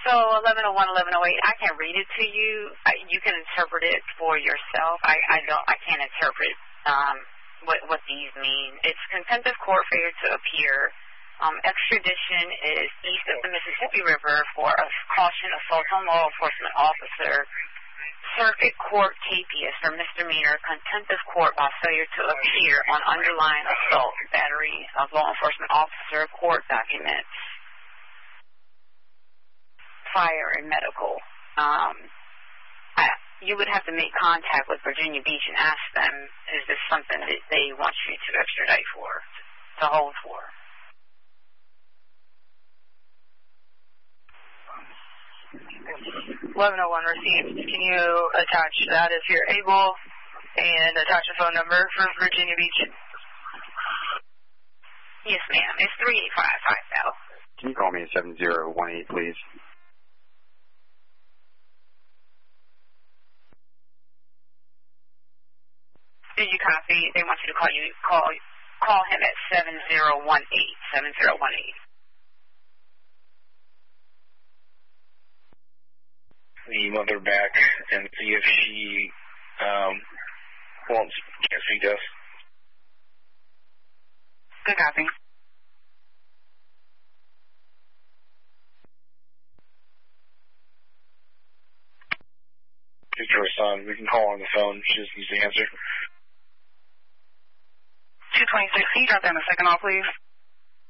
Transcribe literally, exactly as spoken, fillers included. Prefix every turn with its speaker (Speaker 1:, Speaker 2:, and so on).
Speaker 1: So eleven oh one, eleven oh eight, I can read it to you. I, you can interpret it for yourself. I, I don't. I can't interpret um, what what these mean. It's contempt of court failure to appear. Um, extradition is east of the Mississippi River for a caution assault on law enforcement officer. Circuit court capias for misdemeanor contempt of court by failure to appear on underlying assault, battery of law enforcement officer, court documents, fire and medical. Um, I, you would have to make contact with Virginia Beach and ask them, is this something that they want you to extradite for, to hold for?
Speaker 2: eleven oh one received. Can you attach that if you're able and attach a phone number for Virginia Beach?
Speaker 1: Yes, ma'am. It's three eight five five thousand.
Speaker 3: Can you call me at seven zero one eight, please?
Speaker 1: Did you copy? They want you to call you call call him at seven zero one eight. seven zero one eight.
Speaker 4: Email her back and see if she um, wants to speak to us.
Speaker 1: Good copy.
Speaker 4: Speak to her son. We can call her on the phone. She just needs to answer.
Speaker 2: two twenty-six, can you drop down a second, all, please?